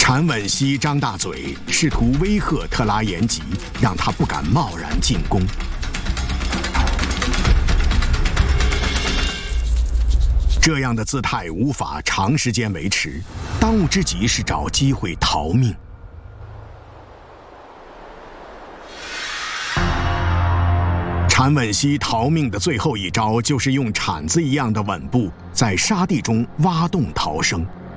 单吻溪张大嘴，试图威吓特拉延吉，让他不敢贸然进攻。这样的姿态无法长时间维持，当务之急是找机会逃命。单吻溪逃命的最后一招，就是用铲子一样的吻部在沙地中挖洞逃生。